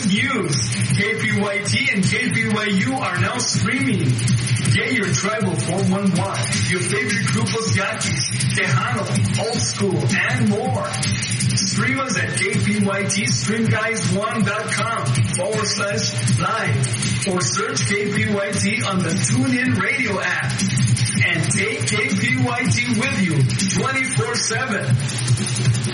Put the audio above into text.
news. KPYT and KPYU are now streaming. Get your tribal 411, your favorite group of Yaquis, Tejano, Old School, and more. Stream us at KPYTStreamguys1.com/live or search KPYT on the TuneIn Radio app. And take KPYT with you 24/7.